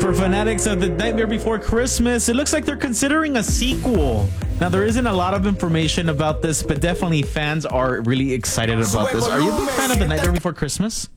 for fanatics of The Nightmare Before Christmas, it looks like they're considering a sequel. Now, there isn't a lot of information about this, but definitely fans are really excited about this. Are you a big fan of The Nightmare Before Christmas?